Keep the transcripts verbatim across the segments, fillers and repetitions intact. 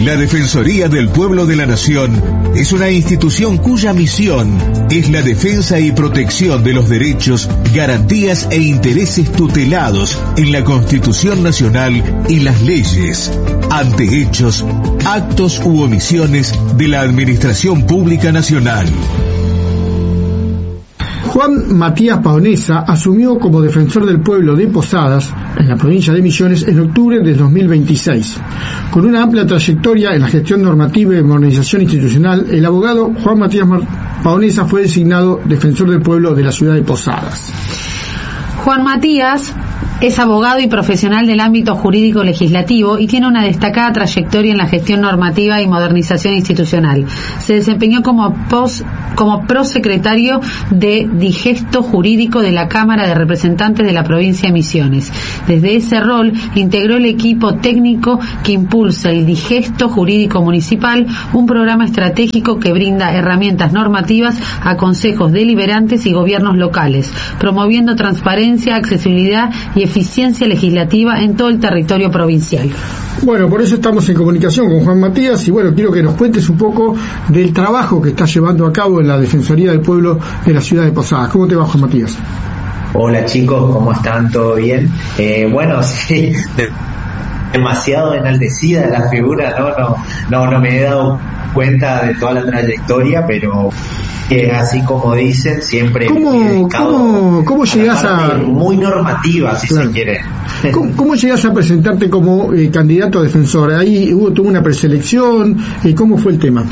La Defensoría del Pueblo de la Nación es una institución cuya misión es la defensa y protección de los derechos, garantías e intereses tutelados en la Constitución Nacional y las leyes, ante hechos, actos u omisiones de la Administración Pública Nacional. Juan Matías Paonesa asumió como defensor del pueblo de Posadas, en la provincia de Misiones, en octubre de dos mil veintiséis. Con una amplia trayectoria en la gestión normativa y modernización institucional, el abogado Juan Matías Paonesa fue designado defensor del pueblo de la ciudad de Posadas. Juan Matías es abogado y profesional del ámbito jurídico legislativo y tiene una destacada trayectoria en la gestión normativa y modernización institucional. Se desempeñó como, pos, como prosecretario de Digesto Jurídico de la Cámara de Representantes de la provincia de Misiones. Desde ese rol integró el equipo técnico que impulsa el Digesto Jurídico Municipal, un programa estratégico que brinda herramientas normativas a consejos deliberantes y gobiernos locales, promoviendo transparencia, accesibilidad y eficiencia legislativa en todo el territorio provincial. Bueno, por eso estamos en comunicación con Juan Matías y bueno, quiero que nos cuentes un poco del trabajo que está llevando a cabo en la Defensoría del Pueblo de la ciudad de Posadas. ¿Cómo te va, Juan Matías? Hola chicos, ¿cómo están? ¿Todo bien? Eh, bueno, sí, demasiado enaltecida la figura, ¿no? No, no, no me he dado cuenta de toda la trayectoria, pero que así como dicen, siempre ¿Cómo, ¿cómo, cómo llegas a, a muy normativa, si claro. se quiere? ¿Cómo, ¿Cómo llegas a presentarte como eh, candidato a defensor? Ahí hubo tuvo una preselección, eh, ¿cómo fue el tema?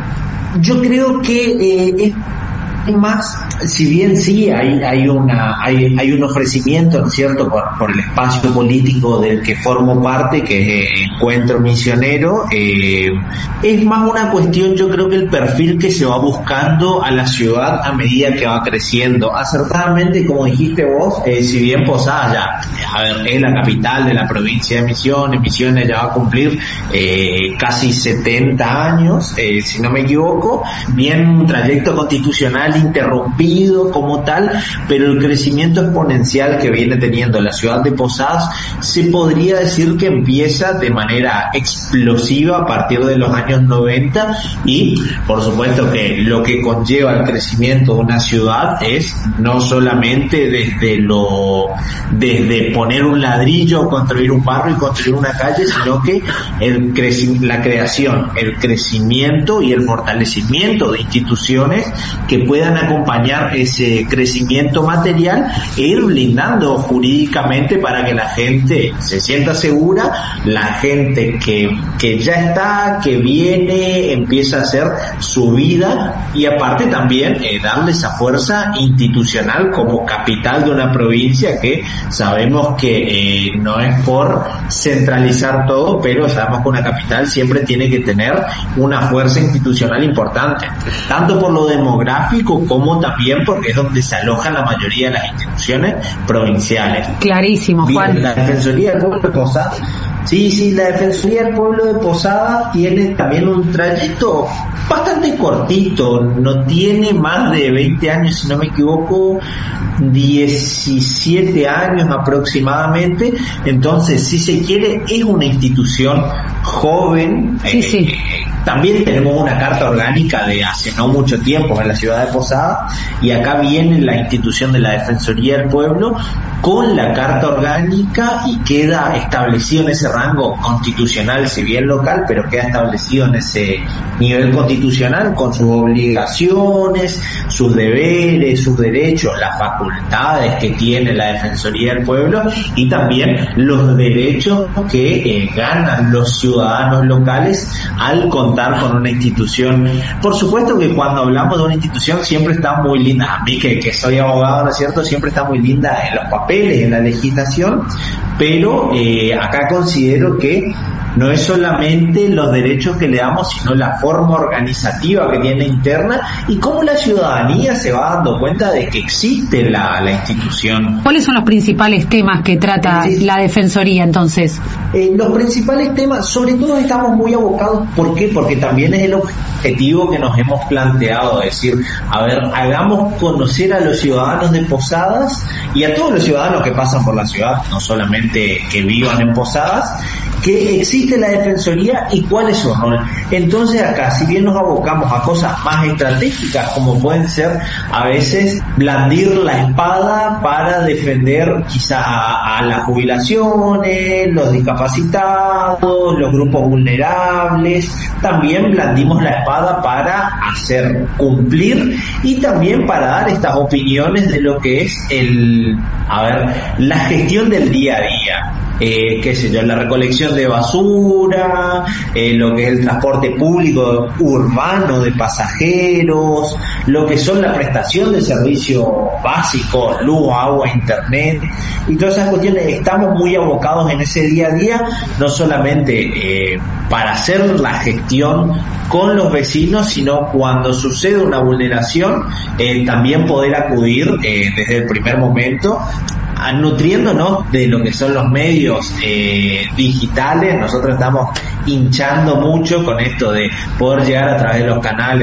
Yo creo que eh, es más, si bien sí hay hay una hay hay un ofrecimiento, ¿no es cierto?, por, por el espacio político del que formo parte, que es Encuentro Misionero, eh, es más una cuestión, yo creo que el perfil que se va buscando a la ciudad a medida que va creciendo. Acertadamente, como dijiste vos, eh, si bien Posadas ya, a ver, es la capital de la provincia de Misiones, Misiones ya va a cumplir eh, casi setenta años, eh, si no me equivoco, bien un trayecto constitucional interrumpido como tal, pero el crecimiento exponencial que viene teniendo la ciudad de Posadas se podría decir que empieza de manera explosiva a partir de los años noventa y por supuesto que lo que conlleva el crecimiento de una ciudad es no solamente desde lo desde poner un ladrillo, construir un barrio y construir una calle, sino que el creci- la creación, el crecimiento y el fortalecimiento de instituciones que puedan acompañar ese crecimiento material e ir blindando jurídicamente para que la gente se sienta segura, la gente que, que ya está, que viene, empieza a hacer su vida y aparte también eh, darle esa fuerza institucional como capital de una provincia que sabemos que eh, no es por centralizar todo, pero sabemos que una capital siempre tiene que tener una fuerza institucional importante, tanto por lo demográfico como también porque es donde se alojan la mayoría de las instituciones provinciales. Clarísimo, Juan. Bien, la Defensoría del Pueblo de Posadas, sí, sí, la Defensoría del Pueblo de Posadas tiene también un trayecto bastante cortito, no tiene más de veinte años, si no me equivoco, diecisiete años aproximadamente, entonces, si se quiere, es una institución joven. Sí, eh, sí. También tenemos una carta orgánica de hace no mucho tiempo en la ciudad de Posadas y acá viene la institución de la Defensoría del Pueblo con la carta orgánica y queda establecido en ese rango constitucional, si bien local, pero queda establecido en ese nivel constitucional con sus obligaciones, sus deberes, sus derechos, las facultades que tiene la Defensoría del Pueblo y también los derechos que eh, ganan los ciudadanos locales al contar con una institución. Por supuesto que cuando hablamos de una institución siempre está muy linda, a mí que, que soy abogado, ¿no es cierto?, siempre está muy linda en los papeles, en la legislación, pero eh, acá considero que no es solamente los derechos que le damos, sino la forma organizativa que tiene interna y cómo la ciudadanía se va dando cuenta de que existe la, la institución. ¿Cuáles son los principales temas que trata sí, la Defensoría entonces? Eh, los principales temas, sobre todo estamos muy abocados, ¿por qué? Porque también es el objetivo que nos hemos planteado, es decir, a ver, hagamos conocer a los ciudadanos de Posadas y a todos los ciudadanos que pasan por la ciudad, no solamente que vivan en Posadas, que existe la Defensoría y cuál es su rol. Entonces acá, si bien nos abocamos a cosas más estratégicas, como pueden ser a veces blandir la espada para defender quizá a, a las jubilaciones, los discapacitados, los grupos vulnerables, también blandimos la espada para hacer cumplir y también para dar estas opiniones de lo que es el, a ver, la gestión del día a día. Eh, qué sé yo, la recolección de basura, eh, lo que es el transporte público urbano de pasajeros, lo que son la prestación de servicios básicos, luz, agua, internet y todas esas cuestiones. Estamos muy abocados en ese día a día, no solamente eh, para hacer la gestión con los vecinos, sino cuando sucede una vulneración, eh, también poder acudir eh, desde el primer momento, nutriéndonos de lo que son los medios eh, digitales. Nosotros estamos hinchando mucho con esto de poder llegar a través de los canales